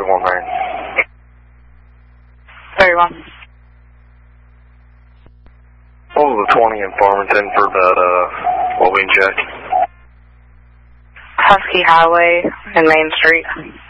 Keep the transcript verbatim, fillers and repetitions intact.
thirty-one Main. thirty-one. What was the twenty in Farmington for that, uh, well-being check? Husky Highway and Main Street.